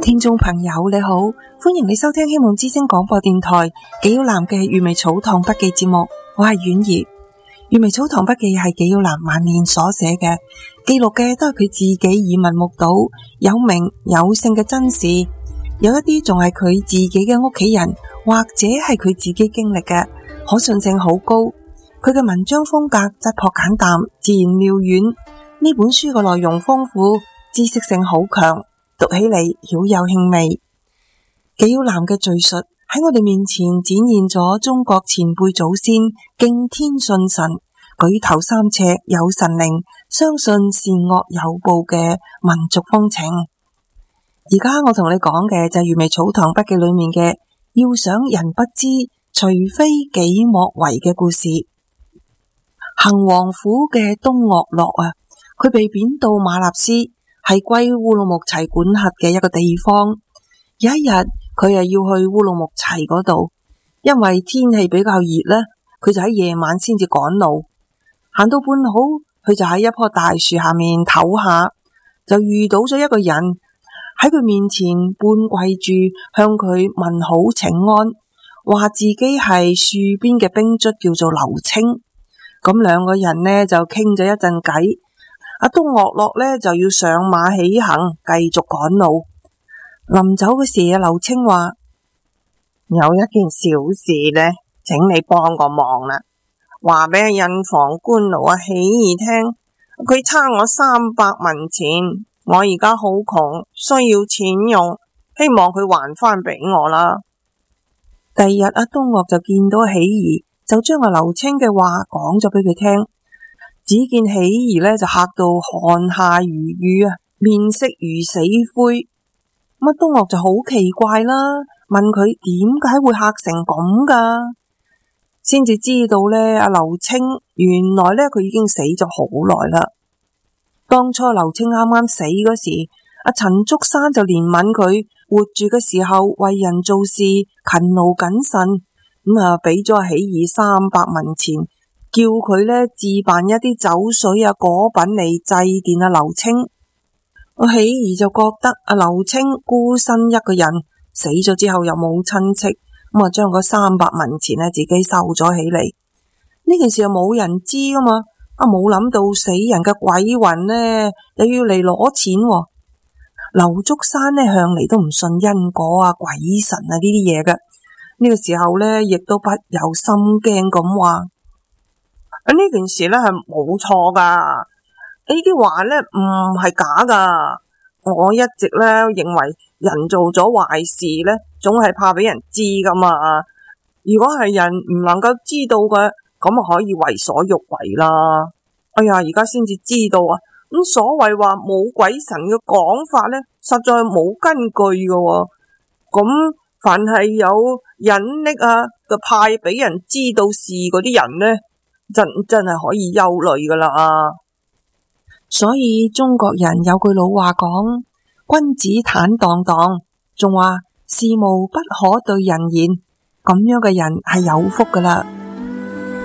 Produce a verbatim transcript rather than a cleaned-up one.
聽眾朋友你好，歡迎你收聽希望之聲廣播電台紀曉嵐嘅閱微草堂筆記節目，我係婉兒。閱微草堂筆記係紀曉嵐晚年所寫嘅，記錄嘅都係佢自己耳聞目睹有名有姓嘅真事，有一啲仲係佢自己嘅屋企人或者係佢自己經歷嘅，可信性好高。佢嘅文章風格質樸簡淡，自然妙遠。呢本書嘅內容豐富，知識性好強，讀起嚟曉有興味。紀曉嵐嘅敘述喺我哋面前展現咗中國前輩祖先敬天信神、舉頭三尺有神靈、相信善惡有報嘅民族風情。而家我同你講嘅就係閱微草堂筆記裏面嘅要想人不知，除非己莫為嘅故事。行王府嘅東岳洛啊，佢被貶到馬納斯，係歸烏魯木齊管轄嘅一個地方。有一日，佢係要去烏魯木齊嗰度，因為天氣比較熱呢，佢就喺夜晚先至趕路。行到半路，佢就喺一棵大樹下面唞下，就遇到咗一個人喺佢面前半跪住向佢問好請安，話自己係戍邊嘅兵卒，叫做劉清。咁兩個人呢就傾咗一陣偈，阿東岳洛呢就要上馬起行，繼續趕路。臨走嘅時，劉清話：有一件小事呢，請你幫個忙啦，話俾印房官奴阿喜兒聽，佢差我三百文錢，我而家好窮，需要錢用，希望佢還返俾我啦。第二日阿東岳就見到喜兒，就將阿劉清嘅話講咗俾佢聽。只見喜兒呢就嚇到汗下如雨啊，面色如死灰。咁阿東岳就好奇怪啦，問佢點解會嚇成咁噶？先至知道呢，阿劉清原來呢，佢已經死咗好耐啦。當初劉清啱啱死嗰時，阿陳竹山就憐憫佢活住嘅時候為人做事勤勞謹慎，咁啊俾咗阿喜兒三百文錢，叫佢呢置辦一啲酒水啊果品嚟祭奠阿劉清。阿喜兒就覺得阿劉清孤身一個人，死咗之後又冇親戚，咁啊將嗰三百文錢呢自己收咗起嚟。呢件事又冇人知噶嘛，啊冇諗到死人嘅鬼魂呢又要嚟攞錢喎。劉竹山呢向嚟都唔信因果啊鬼神啊呢啲嘢嘅，呢個時候呢亦都不由心驚咁話：啊呢件事呢係冇錯噶。呢啲話呢唔係假噶，我一直呢認為人做咗壞事呢，總係怕俾人知噶嘛。如果係人唔能夠知道嘅，咁啊可以為所欲為啦。哎呀，而家先至知道啊！咁所謂話冇鬼神嘅講法呢，實在冇根據噶。咁凡係有隱匿啊，就派俾人知道事嗰啲人呢，真真係可以憂慮噶啦。所以中國人有句老話講：君子坦蕩蕩，仲話事無不可對人言。咁樣嘅人係有福噶啦。